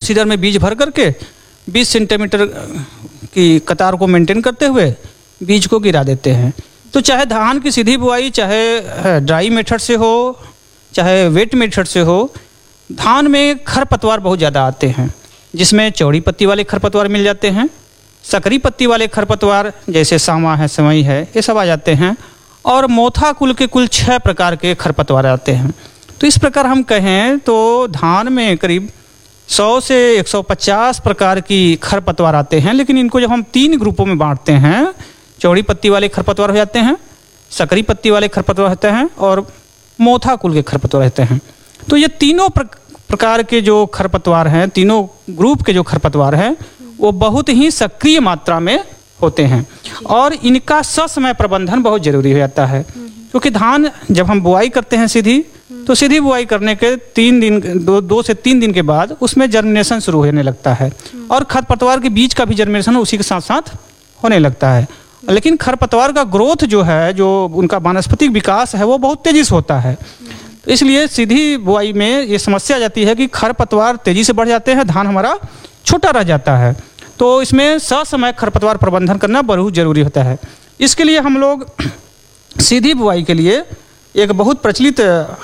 Cedar में बीज भर करके 20 सेंटीमीटर की कतार को मेंटेन करते हुए बीज को गिरा देते हैं। तो चाहे धान की सीधी बुआई चाहे ड्राई मेथड से हो चाहे वेट मेथड से हो, धान में खरपतवार बहुत ज़्यादा आते हैं, जिसमें चौड़ी पत्ती वाले खरपतवार मिल जाते हैं, सकरी पत्ती वाले खरपतवार जैसे सामा है, सवई है, ये सब आ जाते हैं, और मोथा कुल के कुल 6 प्रकार के खरपतवार आते हैं। तो इस प्रकार हम कहें तो धान में करीब 100 से 150 प्रकार की खरपतवार आते हैं। लेकिन इनको जब हम 3 ग्रुपों में बांटते हैं, चौड़ी पत्ती वाले खरपतवार हो जाते हैं, सकरी पत्ती वाले खरपतवार होते हैं और मोथा कुल के खरपतवार रहते हैं। तो ये तीनों प्रकार के जो खरपतवार हैं, तीनों ग्रुप के जो खरपतवार हैं, वो बहुत ही सक्रिय मात्रा में होते हैं और इनका ससमय प्रबंधन बहुत जरूरी हो जाता है। क्योंकि धान जब हम बुआई करते हैं सीधी, तो सीधी बुआई करने के 2 से 3 दिन के बाद उसमें जर्मिनेशन शुरू होने लगता है और खरपतवार के बीज का भी जर्मिनेशन उसी के साथ साथ होने लगता है। लेकिन खरपतवार का ग्रोथ जो है, जो उनका वानस्पतिक विकास है, वो बहुत तेजी से होता है। तो इसलिए सीधी बुआई में ये समस्या आ जाती है कि खरपतवार तेजी से बढ़ जाते हैं, धान हमारा छोटा रह जाता है। तो इसमें ससमय खरपतवार प्रबंधन करना बहुत जरूरी होता है। इसके लिए हम लोग सीधी बुआई के लिए एक बहुत प्रचलित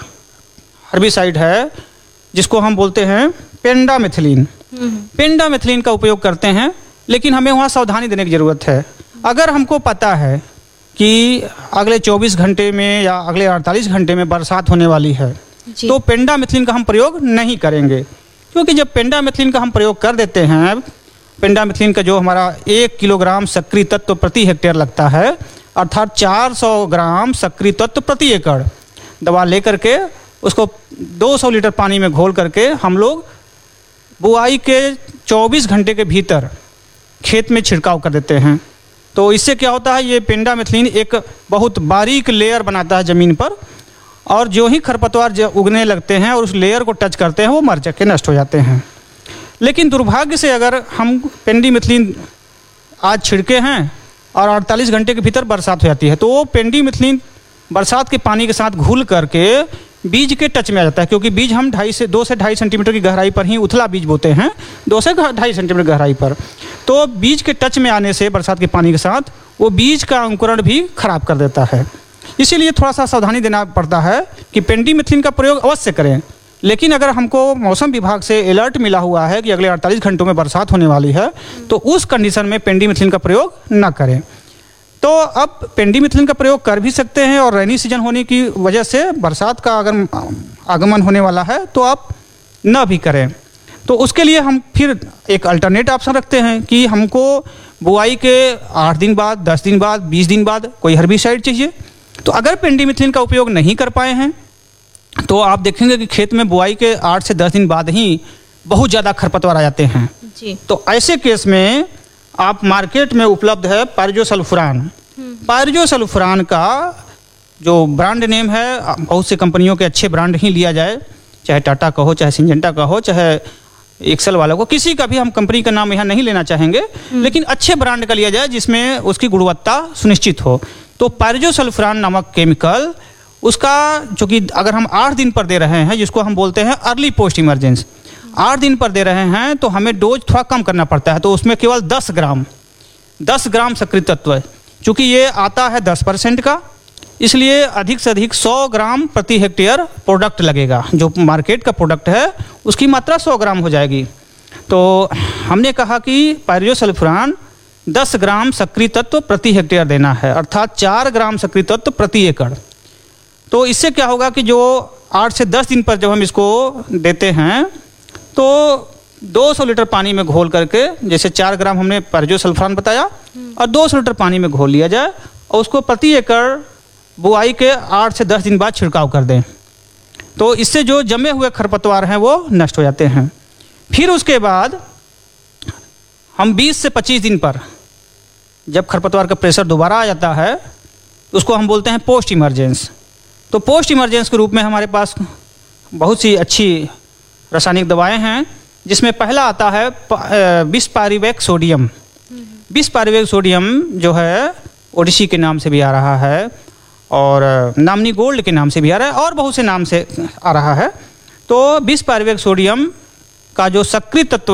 हर्बिसाइड है जिसको हम बोलते हैं पेंडामेथिलीन। पेंडामेथिलीन का उपयोग करते हैं, लेकिन हमें वहाँ सावधानी देने की ज़रूरत है। अगर हमको पता है कि अगले 24 घंटे में या अगले 48 घंटे में बरसात होने वाली है, तो पेंडामेथिलीन का हम प्रयोग नहीं करेंगे। क्योंकि जब पेंडामेथिलीन का हम प्रयोग कर देते हैं, पेंडामेथिलीन का जो हमारा 1 किलोग्राम सक्रिय तत्व प्रति हेक्टेयर लगता है, अर्थात 400 ग्राम सक्रिय तत्व प्रति एकड़ दवा लेकर के उसको 200 लीटर पानी में घोल करके हम लोग बुआई के 24 घंटे के भीतर खेत में छिड़काव कर देते हैं। तो इससे क्या होता है, ये पेंडामेथिलीन एक बहुत बारीक लेयर बनाता है ज़मीन पर, और जो ही खरपतवार उगने लगते हैं और उस लेयर को टच करते हैं, वो मर के नष्ट हो जाते हैं। लेकिन दुर्भाग्य से अगर हम पेंडामेथिलीन आज छिड़के हैं और 48 घंटे के भीतर बरसात हो जाती है, तो वो पेंडामेथिलीन बरसात के पानी के साथ घुल करके बीज के टच में आ जाता है। क्योंकि बीज हम 2 से 2.5 सेंटीमीटर की गहराई पर ही उथला बीज बोते हैं, 2 से 2.5 सेंटीमीटर गहराई पर। तो बीज के टच में आने से बरसात के पानी के साथ वो बीज का अंकुरण भी खराब कर देता है। इसीलिए थोड़ा सा सावधानी देना पड़ता है कि पेंडामेथिलीन का प्रयोग अवश्य करें। लेकिन अगर हमको मौसम विभाग से अलर्ट मिला हुआ है कि अगले 48 घंटों में बरसात होने वाली है, तो उस कंडीशन में पेंडामेथिलीन का प्रयोग न करें। तो अब पेंडामेथिलीन का प्रयोग कर भी सकते हैं, और रेनी सीजन होने की वजह से बरसात का अगर आगमन होने वाला है तो आप न भी करें। तो उसके लिए हम फिर एक अल्टरनेट ऑप्शन रखते हैं कि हमको बुआई के 8 दिन बाद, 10 दिन बाद, 20 दिन बाद कोई हर्बिसाइड चाहिए। तो अगर पेंडामेथिलीन का उपयोग नहीं कर पाए हैं, तो आप देखेंगे कि खेत में बुआई के 8 से 10 दिन बाद ही बहुत ज़्यादा खरपतवार आ जाते हैं जी। तो ऐसे केस में आप मार्केट में उपलब्ध है पायरजोसल्फुरान। पायरजोसल्फुरान का जो ब्रांड नेम है, बहुत से कंपनियों के अच्छे ब्रांड ही लिया जाए, चाहे टाटा का हो, चाहे सिंजेंटा का हो, चाहे एक्सेल वालों को, किसी का भी हम कंपनी का नाम यहाँ नहीं लेना चाहेंगे, लेकिन अच्छे ब्रांड का लिया जाए जिसमें उसकी गुणवत्ता सुनिश्चित हो। तो पायरजोसल्फुरान नामक केमिकल, उसका जो कि अगर हम 8 दिन पर दे रहे हैं, जिसको हम बोलते हैं अर्ली पोस्ट इमरजेंस, 8 दिन पर दे रहे हैं, तो हमें डोज थोड़ा कम करना पड़ता है। तो उसमें केवल 10 ग्राम सक्रिय तत्व, चूँकि ये आता है 10% का, इसलिए अधिक से अधिक 100 ग्राम प्रति हेक्टेयर प्रोडक्ट लगेगा। जो मार्केट का प्रोडक्ट है उसकी मात्रा 100 ग्राम हो जाएगी। तो हमने कहा कि पायरजोसल्फुरान 10 ग्राम सक्रिय तत्व प्रति हेक्टेयर देना है, अर्थात 4 ग्राम सक्रिय तत्व प्रति एकड़। तो इससे क्या होगा कि जो 8 से 10 दिन पर जब हम इसको देते हैं, तो 200 लीटर पानी में घोल करके, जैसे 4 ग्राम हमने पायरजोसल्फुरान बताया, और 200 लीटर पानी में घोल लिया जाए और उसको प्रति एकड़ बुआई के 8 से 10 दिन बाद छिड़काव कर दें। तो इससे जो जमे हुए खरपतवार हैं वो नष्ट हो जाते हैं। फिर उसके बाद हम 20 से 25 दिन पर जब खरपतवार का प्रेशर दोबारा आ जाता है, उसको हम बोलते हैं पोस्ट इमरजेंस। तो पोस्ट इमरजेंस के रूप में हमारे पास बहुत सी अच्छी रासायनिक दवाएं हैं, जिसमें पहला आता है बिसपायरिवेक सोडियम। बिसपायरिवेक सोडियम जो है ओडिसी के नाम से भी आ रहा है, और नामनी गोल्ड के नाम से भी आ रहा है, और बहुत से नाम से आ रहा है। तो बिसपायरिवेक सोडियम का जो सक्रिय तत्व